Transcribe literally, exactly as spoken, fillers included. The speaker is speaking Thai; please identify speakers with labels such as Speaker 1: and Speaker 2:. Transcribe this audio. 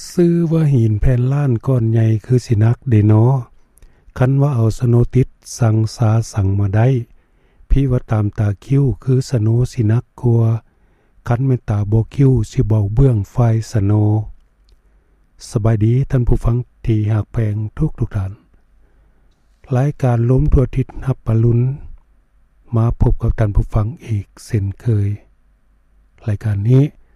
Speaker 1: ซื้อว่าหินแผ่นล้านก้อนใหญ่คือสินักเดเนาะคันว่าเอาสโนติดสั่งสาสั่งมาได้พี่ว่าตามตาคิ้วคือสโนสินักกลัวคันเมตตาบ่คิ้วสิเบาเบื้องไฟสโนสบายดีท่านผู้ฟังที่หักแพงทุกทุกท่านรายการล้มทั่วทิศหับปะลุนมาพบกับท่านผู้ฟังอีกเช่นเคยรายการนี้